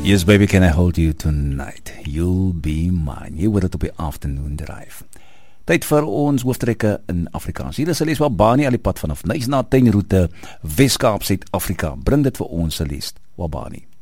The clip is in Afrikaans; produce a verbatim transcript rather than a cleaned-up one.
Yes, baby, can I hold you tonight? You'll be mine. Jy hoor dit op die afternoon drive. Tyd vir ons hooftrekke in Afrikaans. Hier is Celeste Wabani al die pad vanaf Nys na Tuinroete, Weskaap, Suid-Afrika. Bring dit vir ons, Celeste Wabani.